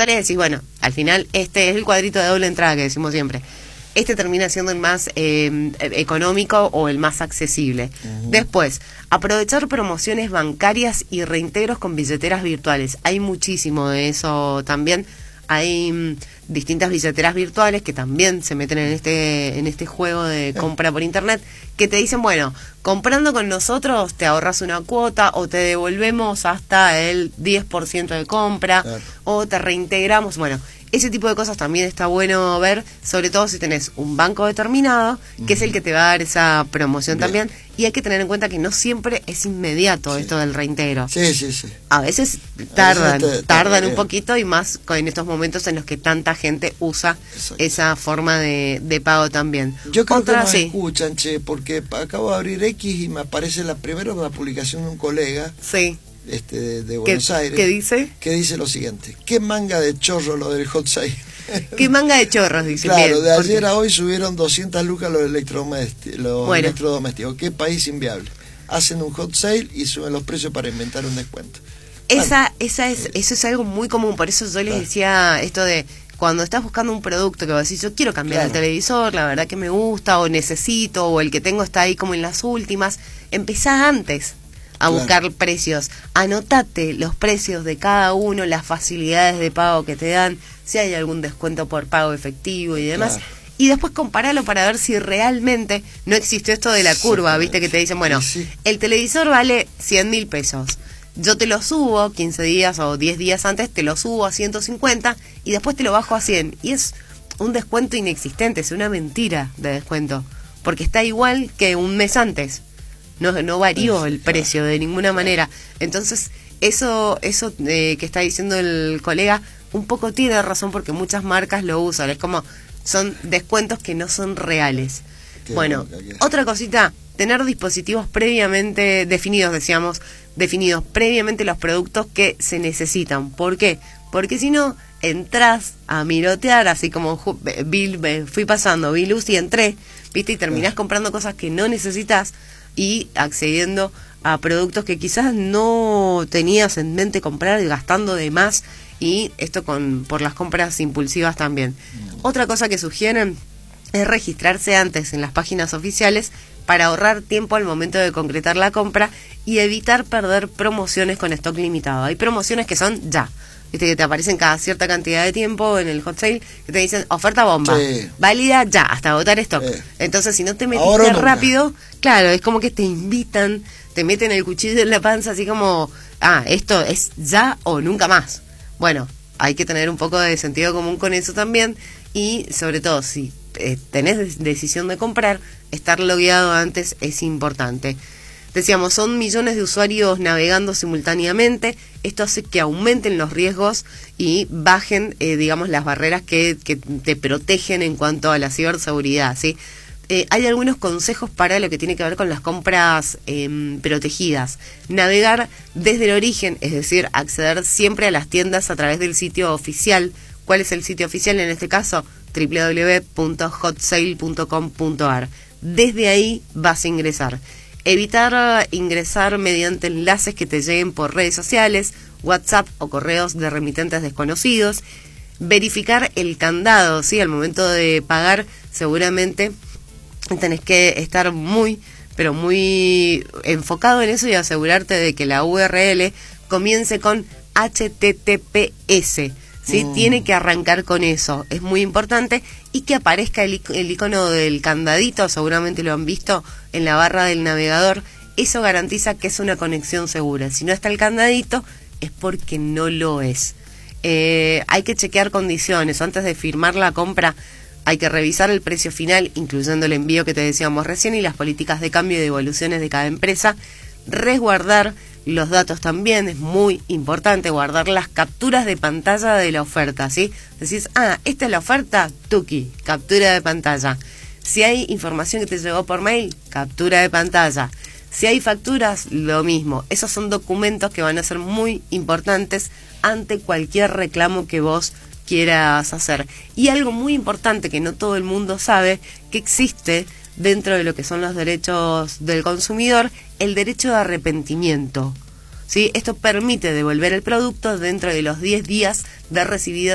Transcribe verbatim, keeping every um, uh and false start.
computadora y decís, bueno, al final este es el cuadrito de doble entrada que decimos siempre. Este termina siendo el más eh, económico o el más accesible. Uh-huh. Después, aprovechar promociones bancarias y reintegros con billeteras virtuales. Hay muchísimo de eso también. Hay mm, distintas billeteras virtuales que también se meten en este en este juego de compra por internet, que te dicen, bueno, comprando con nosotros te ahorras una cuota o te devolvemos hasta el diez por ciento de compra, claro, o te reintegramos. Bueno, ese tipo de cosas también está bueno ver, sobre todo si tenés un banco determinado, que es el que te va a dar esa promoción. Bien. También. Y hay que tener en cuenta que no siempre es inmediato, sí, esto del reintegro. Sí, sí, sí. A veces tardan, a veces te, tardan te, un poquito, y más en estos momentos en los que tanta gente usa, exacto, esa forma de, de pago también. Yo creo Otra, que nos sí. escuchan, che, porque acabo de abrir X y me aparece la primera una publicación de un colega. Sí. Este, de, de Buenos ¿Qué, Aires. ¿Qué dice? Que dice lo siguiente: ¿qué manga de chorro lo del hot sale? ¿Qué manga de chorros? Dice. Claro, bien, de ayer porque... a hoy subieron doscientas lucas los electrodomésticos. Los bueno. electrodomésticos. ¿Qué país inviable? Hacen un hot sale y suben los precios para inventar un descuento. Esa, bueno, esa es, eso es algo muy común, por eso yo les decía esto de cuando estás buscando un producto que vas a decir, yo quiero cambiar claro. el televisor, la verdad que me gusta, o necesito, o el que tengo está ahí como en las últimas, empezá antes a claro. buscar precios, anotate los precios de cada uno, las facilidades de pago que te dan, si hay algún descuento por pago efectivo y demás, claro. y después comparalo para ver si realmente no existe esto de la curva, viste que te dicen, bueno, sí, sí. el televisor vale cien mil pesos, yo te lo subo quince días o diez días antes, te lo subo a ciento cincuenta y después te lo bajo a cien, y es un descuento inexistente, es una mentira de descuento, porque está igual que un mes antes. No, no varió el precio de ninguna manera. Entonces, eso eso eh, que está diciendo el colega, un poco tiene razón, porque muchas marcas lo usan. Es como, son descuentos que no son reales. Qué bueno, otra cosita, tener dispositivos previamente definidos, decíamos, definidos previamente los productos que se necesitan. ¿Por qué? Porque si no, entras a mirotear, así como vi, fui pasando, vi luz y entré, ¿viste? Y terminás comprando cosas que no necesitas y accediendo a productos que quizás no tenías en mente comprar y gastando de más, y esto con por las compras impulsivas también. Mm. Otra cosa que sugieren es registrarse antes en las páginas oficiales para ahorrar tiempo al momento de concretar la compra y evitar perder promociones con stock limitado. Hay promociones que son ya, viste, que te aparecen cada cierta cantidad de tiempo en el hot sale, que te dicen oferta bomba, sí, válida ya, hasta agotar stock. Sí. Entonces, si no te metiste rápido, claro, es como que te invitan, te meten el cuchillo en la panza, así como, ah, esto es ya o nunca más. Bueno, hay que tener un poco de sentido común con eso también, y sobre todo, si eh, tenés decisión de comprar, estar logueado antes es importante. Decíamos, son millones de usuarios navegando simultáneamente. Esto hace que aumenten los riesgos y bajen, eh, digamos, las barreras que, que te protegen en cuanto a la ciberseguridad, ¿sí? Eh, hay algunos consejos para lo que tiene que ver con las compras eh, protegidas. Navegar desde el origen, es decir, acceder siempre a las tiendas a través del sitio oficial. ¿Cuál es el sitio oficial en este caso? doble u doble u doble u punto hot sale punto com punto a r. Desde ahí vas a ingresar. Evitar ingresar mediante enlaces que te lleguen por redes sociales, WhatsApp o correos de remitentes desconocidos. Verificar el candado, ¿sí? Al momento de pagar, seguramente tenés que estar muy, pero muy enfocado en eso y asegurarte de que la U R L comience con H T T P S. ¿Sí? Mm. Tiene que arrancar con eso, es muy importante, y que aparezca el, el icono del candadito, seguramente lo han visto en la barra del navegador. Eso garantiza que es una conexión segura. Si no está el candadito, es porque no lo es. Eh, hay que chequear condiciones antes de firmar la compra. Hay que revisar el precio final, incluyendo el envío que te decíamos recién, y las políticas de cambio y devoluciones de cada empresa. Resguardar los datos también, es muy importante guardar las capturas de pantalla de la oferta, ¿sí? Decís, ah, esta es la oferta, tuki, captura de pantalla. Si hay información que te llegó por mail, captura de pantalla. Si hay facturas, lo mismo. Esos son documentos que van a ser muy importantes ante cualquier reclamo que vos quieras hacer. Y algo muy importante que no todo el mundo sabe, que existe dentro de lo que son los derechos del consumidor, el derecho de arrepentimiento, ¿sí? Esto permite devolver el producto dentro de los diez días de recibido